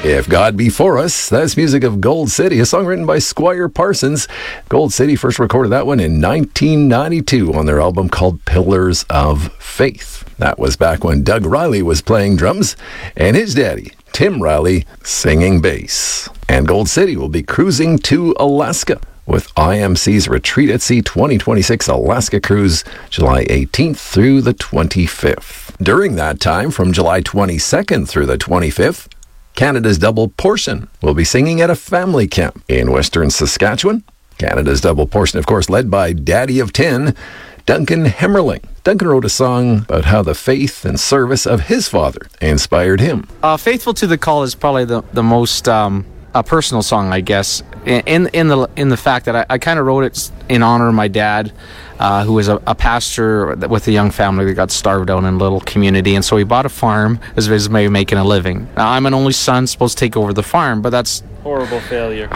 If God Be For Us, that's music of Gold City, a song written by Squire Parsons. Gold City first recorded that one in 1992 on their album called Pillars of Faith. That was back when Doug Riley was playing drums and his daddy, Tim Riley, singing bass. And Gold City will be cruising to Alaska with IMC's Retreat at Sea 2026 Alaska Cruise, July 18th through the 25th. During that time, from July 22nd through the 25th, Canada's Double Portion will be singing at a family camp in Western Saskatchewan. Canada's Double Portion, of course, led by Daddy of 10, Duncan Hemmerling. Duncan wrote a song about how the faith and service of his father inspired him. Faithful to the Call is probably the most a personal song, I guess, in the fact that I kind of wrote it in honor of my dad, who was a pastor with a young family that got starved out in a little community, and so he bought a farm as his way of making a living. Now, I'm an only son, supposed to take over the farm, but that's horrible failure.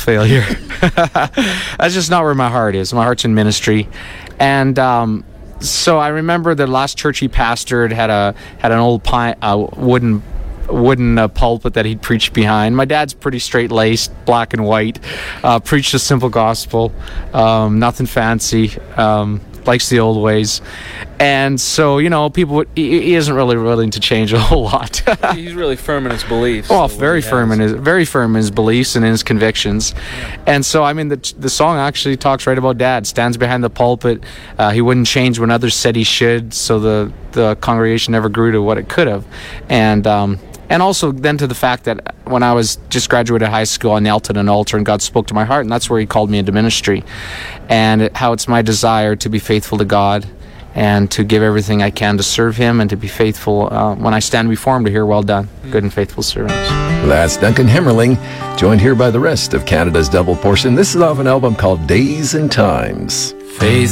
That's just not where my heart is. My heart's in ministry, and so I remember the last church he pastored had an old wooden pulpit that he'd preach behind. My dad's pretty straight-laced, black and white, preached a simple gospel, nothing fancy, likes the old ways. And so, he isn't really willing to change a whole lot. He's really firm in his beliefs. Oh, very firm in his beliefs and in his convictions. Yeah. And so, the song actually talks right about Dad. Stands behind the pulpit. He wouldn't change when others said he should, so the congregation never grew to what it could have. And also then to the fact that when I was just graduated high school, I knelt at an altar and God spoke to my heart, and that's where he called me into ministry. And how it's my desire to be faithful to God and to give everything I can to serve him and to be faithful when I stand before him to hear, well done, good and faithful servants. That's Duncan Hemmerling, joined here by the rest of Canada's Double Portion. This is off an album called Days and Times. Faith